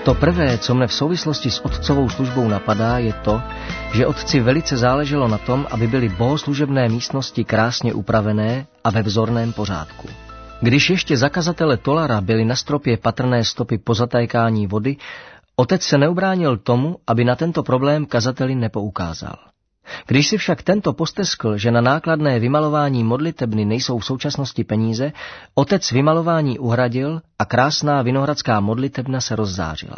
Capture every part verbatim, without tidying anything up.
To prvé, co mne v souvislosti s otcovou službou napadá, je to, že otci velice záleželo na tom, aby byly bohoslužebné místnosti krásně upravené a ve vzorném pořádku. Když ještě za kazatele Tolara byly na stropě patrné stopy po zatékání vody, otec se neubránil tomu, aby na tento problém kazateli nepoukázal. Když si však tento posteskl, že na nákladné vymalování modlitebny nejsou v současnosti peníze, otec vymalování uhradil a krásná vinohradská modlitebna se rozzářila.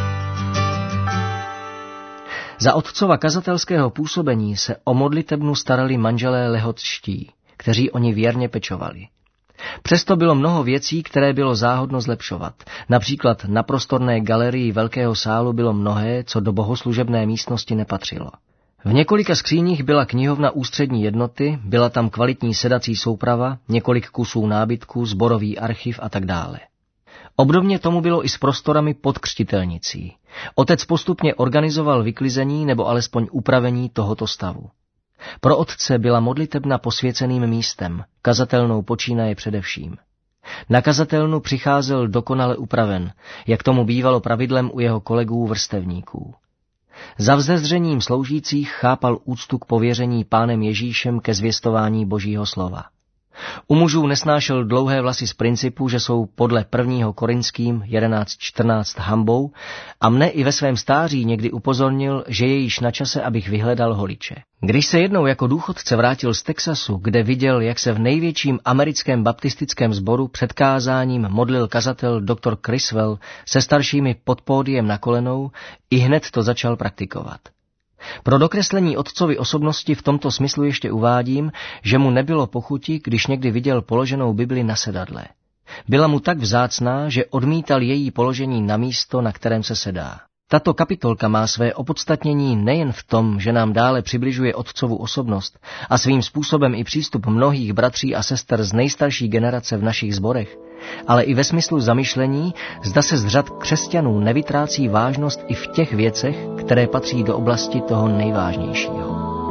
Za otcova kazatelského působení se o modlitebnu starali manželé lehotští, kteří o ní věrně pečovali. Přesto bylo mnoho věcí, které bylo záhodno zlepšovat. Například na prostorné galerii velkého sálu bylo mnohé, co do bohoslužebné místnosti nepatřilo. V několika skříních byla knihovna ústřední jednoty, byla tam kvalitní sedací souprava, několik kusů nábytku, sborový archiv a tak dále. Obdobně tomu bylo i s prostorami pod křtitelnicí. Otec postupně organizoval vyklizení nebo alespoň upravení tohoto stavu. Pro otce byla modlitebna posvěceným místem, kazatelnou počínaje především. Na kazatelnu přicházel dokonale upraven, jak tomu bývalo pravidlem u jeho kolegů vrstevníků. Za vzezřením sloužících chápal úctu k pověření Pánem Ježíšem ke zvěstování Božího slova. U mužů nesnášel dlouhé vlasy z principu, že jsou podle prvního Korinským jedenáct čtrnáct hanbou, a mne i ve svém stáří někdy upozornil, že je již na čase, abych vyhledal holiče. Když se jednou jako důchodce vrátil z Texasu, kde viděl, jak se v největším americkém baptistickém sboru před kázáním modlil kazatel doktor Criswell se staršími pod pódiem na kolenou, i hned to začal praktikovat. Pro dokreslení otcovy osobnosti v tomto smyslu ještě uvádím, že mu nebylo pochuti, když někdy viděl položenou Bibli na sedadle. Byla mu tak vzácná, že odmítal její položení na místo, na kterém se sedá. Tato kapitolka má své opodstatnění nejen v tom, že nám dále přibližuje otcovu osobnost a svým způsobem i přístup mnohých bratří a sester z nejstarší generace v našich sborech, ale i ve smyslu zamyšlení, zda se z řad křesťanů nevytrácí vážnost i v těch věcech, které patří do oblasti toho nejvážnějšího.